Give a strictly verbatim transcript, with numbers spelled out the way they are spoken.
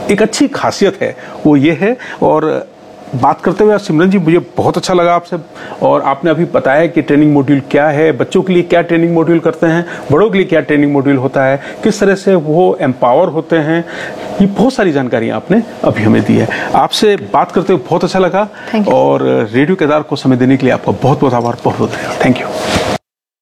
एक अच्छी खासियत है वो ये है। और बात करते हुए सिमरन जी मुझे बहुत अच्छा लगा आपसे, और आपने अभी बताया कि ट्रेनिंग मॉड्यूल क्या है, बच्चों के लिए क्या ट्रेनिंग मॉड्यूल करते हैं, बड़ों के लिए क्या ट्रेनिंग मॉड्यूल होता है, किस तरह से वो एम्पावर होते हैं, ये बहुत सारी जानकारी आपने अभी हमें दी है। आपसे बात करते हुए बहुत अच्छा लगा, और रेडियो केदार को समय देने के लिए आपका बहुत बहुत आभार, बहुत बहुत धन्यवाद। Thank you.